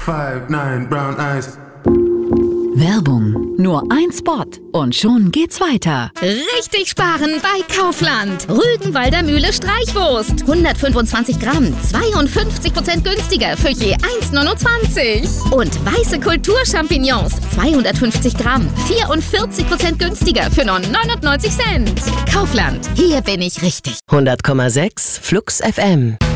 5-9 brown eyes. Werbung. Nur ein Spot und schon geht's weiter. Richtig sparen bei Kaufland. Rügenwalder Mühle Streichwurst. 125 Gramm, 52% günstiger für je 1,29. Und weiße Kulturchampignons, 250 Gramm, 44% günstiger für nur 99 Cent. Kaufland, hier bin ich richtig. 100,6 Flux FM.